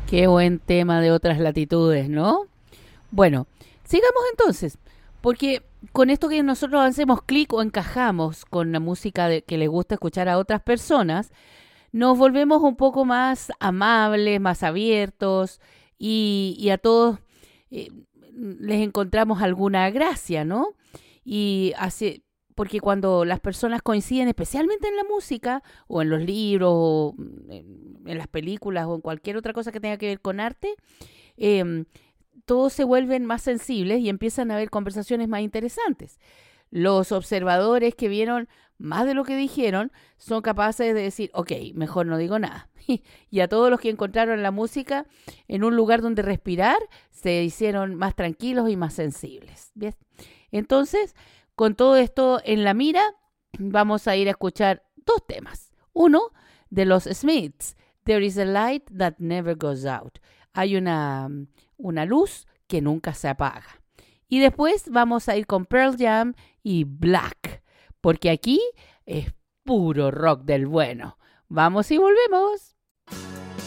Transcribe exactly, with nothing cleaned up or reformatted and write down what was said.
Qué buen tema de otras latitudes, ¿no? Bueno, sigamos entonces, porque con esto que nosotros hacemos clic o encajamos con la música de- que le gusta escuchar a otras personas, nos volvemos un poco más amables, más abiertos y, y a todos eh, les encontramos alguna gracia, ¿no? Y hace, porque cuando las personas coinciden, especialmente en la música o en los libros o en, en las películas o en cualquier otra cosa que tenga que ver con arte, eh, todos se vuelven más sensibles y empiezan a haber conversaciones más interesantes. Los observadores que vieron más de lo que dijeron son capaces de decir, ok, mejor no digo nada. Y a todos los que encontraron la música en un lugar donde respirar, se hicieron más tranquilos y más sensibles. ¿Ves? Entonces, con todo esto en la mira, vamos a ir a escuchar dos temas. Uno de los Smiths, There is a light that never goes out. Hay una, una luz que nunca se apaga. Y después vamos a ir con Pearl Jam y Black, porque aquí es puro rock del bueno. Vamos y volvemos.